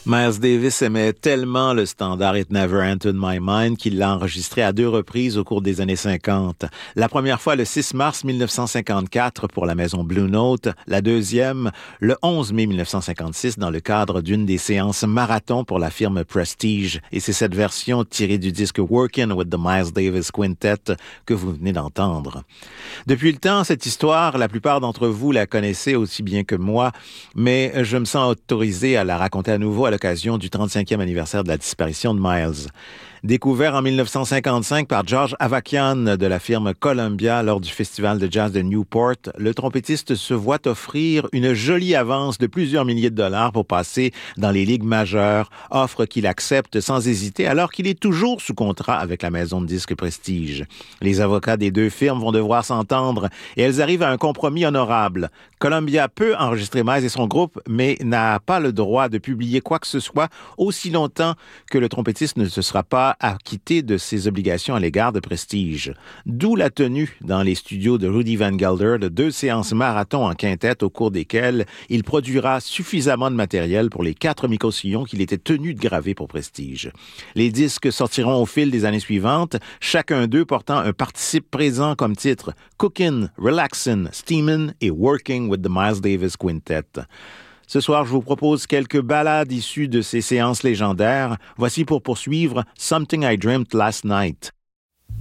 Miles Davis aimait tellement le standard It Never Entered My Mind qu'il l'a enregistré à 2 reprises au cours des années 50. La première fois le 6 mars 1954 pour la maison Blue Note, la deuxième le 11 mai 1956 dans le cadre d'une des séances marathon pour la firme Prestige. Et c'est cette version tirée du disque Workin' with the Miles Davis Quintet que vous venez d'entendre. Depuis le temps, cette histoire, la plupart d'entre vous la connaissez aussi bien que moi, mais je me sens autorisé à la raconter à nouveau à l'occasion du 35e anniversaire de la disparition de Miles. Découvert en 1955 par George Avakian de la firme Columbia lors du Festival de jazz de Newport, le trompettiste se voit offrir une jolie avance de plusieurs milliers de dollars pour passer dans les ligues majeures, offre qu'il accepte sans hésiter alors qu'il est toujours sous contrat avec la maison de disques Prestige. Les avocats des deux firmes vont devoir s'entendre et elles arrivent à un compromis honorable. Columbia peut enregistrer Miles et son groupe, mais n'a pas le droit de publier quoi que ce soit aussi longtemps que le trompettiste ne se sera pas acquitté de ses obligations à l'égard de Prestige. D'où la tenue dans les studios de Rudy Van Gelder de 2 séances marathon en quintette au cours desquelles il produira suffisamment de matériel pour les 4 microsillons qu'il était tenu de graver pour Prestige. Les disques sortiront au fil des années suivantes, chacun d'eux portant un participe présent comme titre Cookin', Relaxin', Steamin' et Working with the Miles Davis Quintet. Ce soir, je vous propose quelques ballades issues de ces séances légendaires. Voici pour poursuivre Something I Dreamt Last Night.